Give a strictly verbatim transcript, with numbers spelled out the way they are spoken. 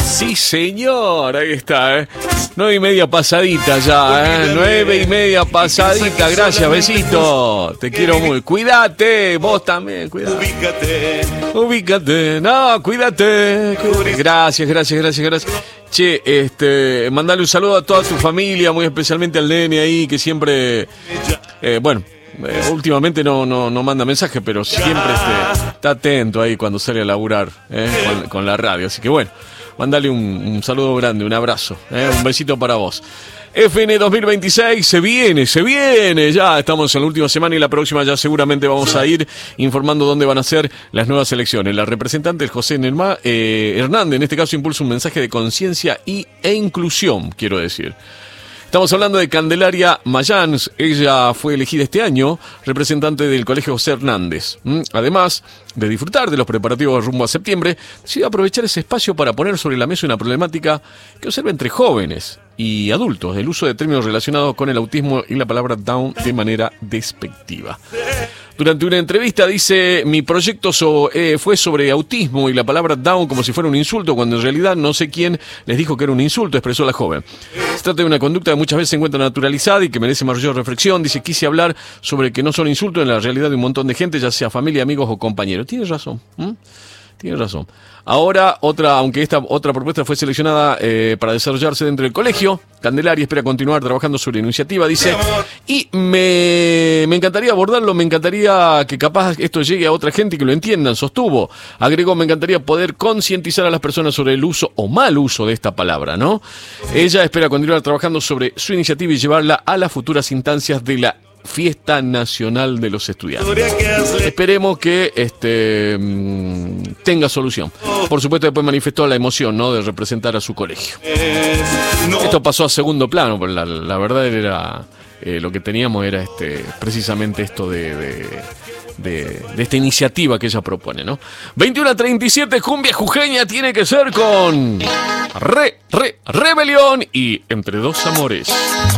Sí, señor, ahí está, ¿eh? Nueve y media pasadita ya, ¿eh? Nueve y media pasadita, gracias, besito. Te quiero muy. Cuídate, vos también, cuídate. Ubícate. Ubícate, no, cuídate. cuídate. Gracias, gracias, gracias, gracias. Che, este, mandale un saludo a toda tu familia, muy especialmente al nene ahí, que siempre, eh, bueno, eh, últimamente no, no, no manda mensaje, pero siempre este, está atento ahí cuando sale a laburar eh, con, con la radio. Así que bueno, mandale un, un saludo grande, un abrazo, eh, un besito para vos. F N dos mil veintiséis se viene, se viene, ya estamos en la última semana y la próxima ya seguramente vamos a ir informando dónde van a ser las nuevas elecciones. La representante José Nerma, eh, Hernández en este caso impulsa un mensaje de conciencia y, e inclusión, quiero decir. Estamos hablando de Candelaria Mayans, ella fue elegida este año representante del Colegio José Hernández. Además de disfrutar de los preparativos rumbo a septiembre, decidió aprovechar ese espacio para poner sobre la mesa una problemática que observa entre jóvenes y adultos, el uso de términos relacionados con el autismo y la palabra Down de manera despectiva. Durante una entrevista dice, mi proyecto so, eh, fue sobre autismo y la palabra Down como si fuera un insulto, cuando en realidad no sé quién les dijo que era un insulto, expresó la joven. Se trata de una conducta que muchas veces se encuentra naturalizada y que merece mayor reflexión. Dice, quise hablar sobre que no son insultos en la realidad de un montón de gente, ya sea familia, amigos o compañeros. Tienes razón, ¿Mm? Tienes razón. Ahora, otra, aunque esta otra propuesta fue seleccionada eh, para desarrollarse dentro del colegio, Candelaria espera continuar trabajando sobre la iniciativa, dice, y me, me encantaría abordarlo, me encantaría que capaz esto llegue a otra gente y que lo entiendan, sostuvo. Agregó, me encantaría poder concientizar a las personas sobre el uso o mal uso de esta palabra, ¿no? Ella espera continuar trabajando sobre su iniciativa y llevarla a las futuras instancias de la Fiesta Nacional de los Estudiantes. Esperemos que este tenga solución. Por supuesto, después manifestó la emoción, ¿no?, de representar a su colegio. Esto pasó a segundo plano, pero la, la verdad era eh, lo que teníamos era este precisamente esto de, de, de, de esta iniciativa que ella propone, ¿no? veintiuno a treinta y siete, cumbia jujeña tiene que ser con Re, Re, Rebelión y Entre Dos Amores.